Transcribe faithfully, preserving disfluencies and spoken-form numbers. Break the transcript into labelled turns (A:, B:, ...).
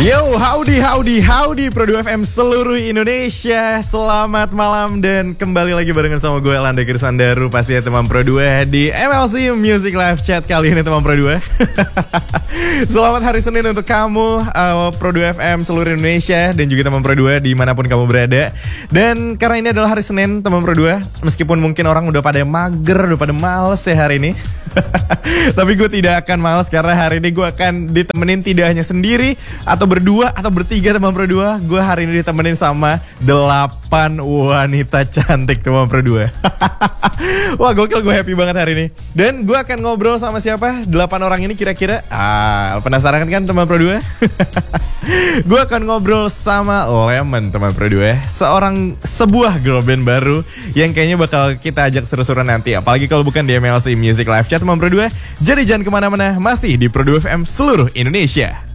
A: Yo, howdy, howdy, howdy Pro dua F M seluruh Indonesia. Selamat malam dan kembali lagi barengan sama gue Elanda Kirsandaru, pasti ya teman Pro dua di M L C Music Live Chat kali ini teman Pro dua. Selamat hari Senin untuk kamu uh, Pro dua F M seluruh Indonesia dan juga teman Pro dua dimanapun kamu berada. Dan karena ini adalah hari Senin teman Pro dua, meskipun mungkin orang udah pada mager, udah pada males ya hari ini. Tapi gue tidak akan males karena hari ini gue akan ditemenin tidak hanya sendiri atau berdua atau bertiga teman Pro dua. Gue hari ini ditemenin sama delapan wanita cantik teman Pro dua. Wah gokil, gue happy banget hari ini. Dan gue akan ngobrol sama siapa? Delapan orang ini kira-kira. Ah, penasaran kan teman Pro dua? Gue akan ngobrol sama Lemon teman Pro dua, seorang sebuah girl band baru yang kayaknya bakal kita ajak seru-seruan nanti. Apalagi kalau bukan di M L C Music Live Chat teman Pro dua. Jadi jangan kemana-mana, masih di Pro dua F M seluruh Indonesia.